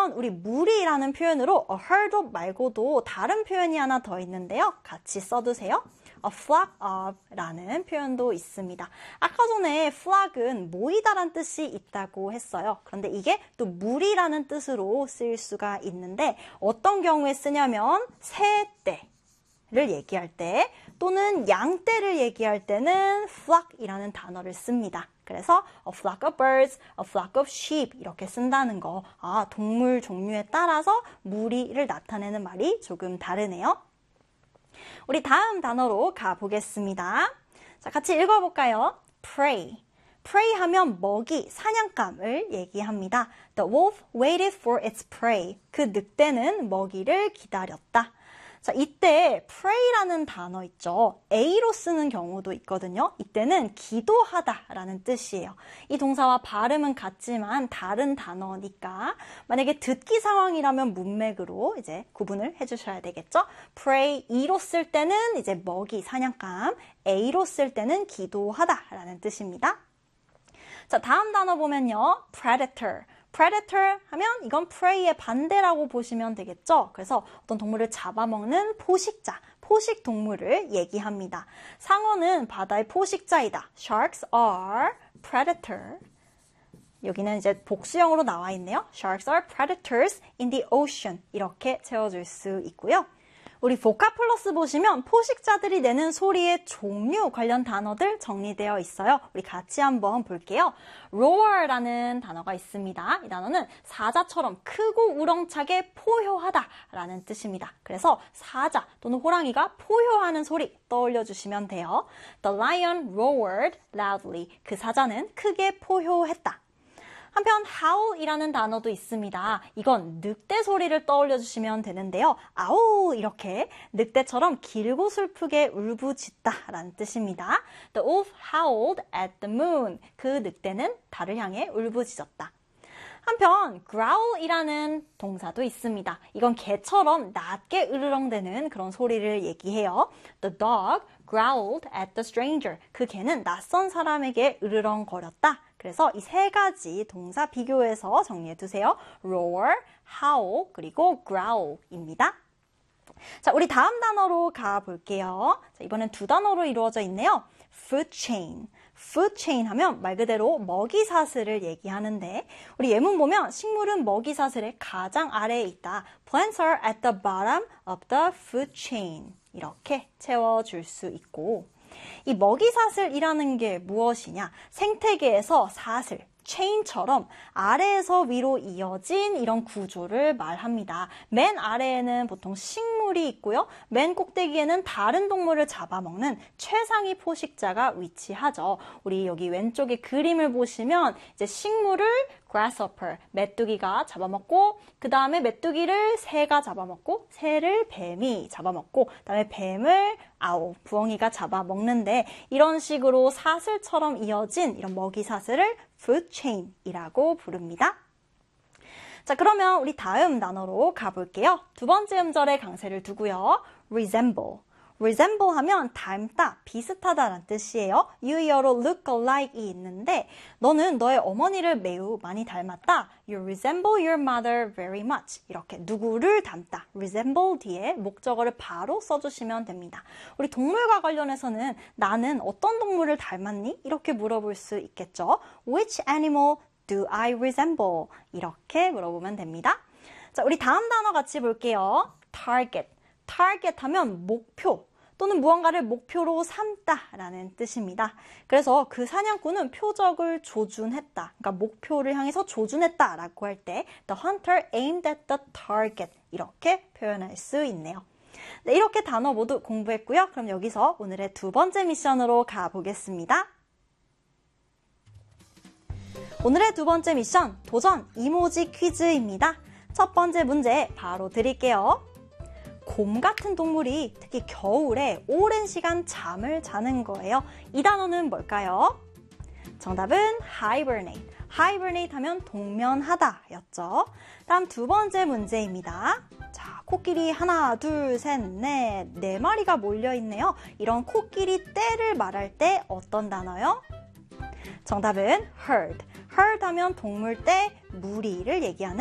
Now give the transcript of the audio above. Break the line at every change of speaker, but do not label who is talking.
그러면 우리 무리라는 표현으로 a herd of 말고도 다른 표현이 하나 더 있는데요. 같이 써두세요. a flock of 라는 표현도 있습니다. 아까 전에 flock은 모이다란 뜻이 있다고 했어요. 그런데 이게 또 무리라는 뜻으로 쓰일 수가 있는데 어떤 경우에 쓰냐면 새떼를 얘기할 때 또는 양떼를 얘기할 때는 flock이라는 단어를 씁니다. 그래서 a flock of birds, a flock of sheep 이렇게 쓴다는 거. 동물 종류에 따라서 무리를 나타내는 말이 조금 다르네요. 우리 다음 단어로 가보겠습니다. 자, 같이 읽어볼까요? prey. prey 하면 먹이, 사냥감을 얘기합니다. The wolf waited for its prey. 그 늑대는 먹이를 기다렸다. 자, 이때 pray라는 단어 있죠. A로 쓰는 경우도 있거든요. 이때는 기도하다라는 뜻이에요. 이 동사와 발음은 같지만 다른 단어니까 만약에 듣기 상황이라면 문맥으로 이제 구분을 해주셔야 되겠죠. pray E로 쓸 때는 이제 먹이, 사냥감, A로 쓸 때는 기도하다라는 뜻입니다. 자, 다음 단어 보면요. predator. predator 하면 이건 prey의 반대라고 보시면 되겠죠. 그래서 어떤 동물을 잡아먹는 포식자, 포식 동물을 얘기합니다. 상어는 바다의 포식자이다. Sharks are predator. 여기는 이제 복수형으로 나와 있네요. Sharks are predators in the ocean. 이렇게 채워줄 수 있고요. 우리 보카플러스 보시면 포식자들이 내는 소리의 종류 관련 단어들 정리되어 있어요. 우리 같이 한번 볼게요. roar라는 단어가 있습니다. 이 단어는 사자처럼 크고 우렁차게 포효하다라는 뜻입니다. 그래서 사자 또는 호랑이가 포효하는 소리 떠올려 주시면 돼요. The lion roared loudly. 그 사자는 크게 포효했다. 한편 howl이라는 단어도 있습니다. 이건 늑대 소리를 떠올려 주시면 되는데요. 아우 이렇게 늑대처럼 길고 슬프게 울부짖다라는 뜻입니다. The wolf howled at the moon. 그 늑대는 달을 향해 울부짖었다. 한편 growl이라는 동사도 있습니다. 이건 개처럼 낮게 으르렁대는 그런 소리를 얘기해요. The dog growled at the stranger. 그 개는 낯선 사람에게 으르렁거렸다. 그래서 이 세 가지 동사 비교해서 정리해 두세요. roar, howl, 그리고 growl입니다. 자, 우리 다음 단어로 가볼게요. 자, 이번엔 두 단어로 이루어져 있네요. food chain. food chain 하면 말 그대로 먹이 사슬을 얘기하는데 우리 예문 보면 식물은 먹이 사슬의 가장 아래에 있다. Plants are at the bottom of the food chain. 이렇게 채워줄 수 있고 이 먹이사슬이라는 게 무엇이냐? 생태계에서 사슬, 체인처럼 아래에서 위로 이어진 이런 구조를 말합니다. 맨 아래에는 보통 식물이 있고요. 맨 꼭대기에는 다른 동물을 잡아먹는 최상위 포식자가 위치하죠. 우리 여기 왼쪽에 그림을 보시면 이제 식물을 grasshopper, 메뚜기가 잡아먹고 그 다음에 메뚜기를 새가 잡아먹고 새를 뱀이 잡아먹고 그 다음에 뱀을 부엉이가 잡아먹는데 이런 식으로 사슬처럼 이어진 이런 먹이 사슬을 food chain이라고 부릅니다. 자, 그러면 우리 다음 단어로 가볼게요. 두 번째 음절에 강세를 두고요. resemble. resemble 하면 닮다, 비슷하다라는 뜻이에요. 유의어로 look alike이 있는데 너는 너의 어머니를 매우 많이 닮았다. You resemble your mother very much. 이렇게 누구를 닮다. resemble 뒤에 목적어를 바로 써주시면 됩니다. 우리 동물과 관련해서는 나는 어떤 동물을 닮았니? 이렇게 물어볼 수 있겠죠. Which animal do I resemble? 이렇게 물어보면 됩니다. 자, 우리 다음 단어 같이 볼게요. target. target 하면 목표 또는 무언가를 목표로 삼다라는 뜻입니다. 그래서 그 사냥꾼은 표적을 조준했다. 그러니까 목표를 향해서 조준했다라고 할 때 The hunter aimed at the target 이렇게 표현할 수 있네요. 네, 이렇게 단어 모두 공부했고요. 그럼 여기서 오늘의 두 번째 미션으로 가보겠습니다. 오늘의 두 번째 미션, 도전 이모지 퀴즈입니다. 첫 번째 문제 바로 드릴게요. 곰 같은 동물이 특히 겨울에 오랜 시간 잠을 자는 거예요. 이 단어는 뭘까요? 정답은 hibernate. hibernate 하면 동면하다 였죠. 다음 두 번째 문제입니다. 자, 코끼리 하나, 둘, 셋, 넷, 네 마리가 몰려있네요. 이런 코끼리 떼를 말할 때 어떤 단어요? 정답은 herd. herd 하면 동물 떼, 무리를 얘기하는